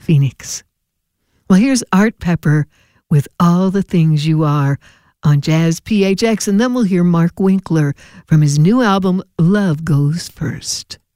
Phoenix. Well, here's Art Pepper with All the Things You Are on Jazz PHX, and then we'll hear Mark Winkler from his new album, Love Goes First.